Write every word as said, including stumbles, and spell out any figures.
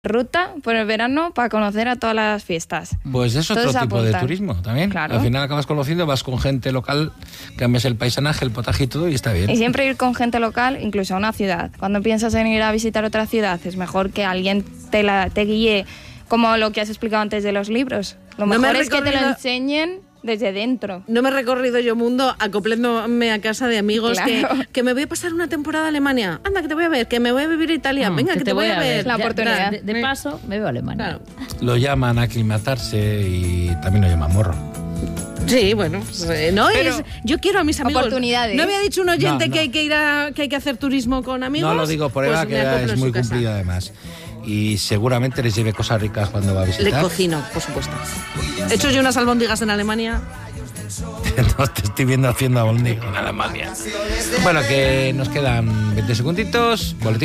ruta por el verano para conocer a todas las fiestas. Pues es otro Todos tipo de apuntan. turismo también. Claro. Al final acabas conociendo, vas con gente local, cambias el paisanaje, el potaje y todo y está bien. Y siempre ir con gente local, incluso a una ciudad. Cuando piensas en ir a visitar otra ciudad, es mejor que alguien te, la, te guíe, como lo que has explicado antes de los libros. Lo No me mejor he es que te lo recorrido- enseñen desde dentro. No me he recorrido yo mundo acoplándome a casa de amigos Claro. que, que me voy a pasar una temporada a Alemania. Anda, que te voy a ver, que me voy a vivir a Italia. Mm, Venga, que, te voy a ver. La Ya, oportunidad. De, de paso, me veo a Alemania. Claro. Lo llaman aclimatarse y también lo llaman morro. Sí, bueno, pues, eh, no Pero- es. Yo quiero a mis amigos. Oportunidades. No había dicho un oyente No, no. que hay que ir a que hay que hacer turismo con amigos. No lo digo por Pues Eva, me que acoplo es en muy su casa. cumplida además. Y seguramente les lleve cosas ricas cuando va a Le visitar. cocino, por supuesto. He hecho yo unas albóndigas en Alemania. No te estoy viendo haciendo albóndigas en Alemania. Bueno, que nos quedan veinte segunditos. Boletín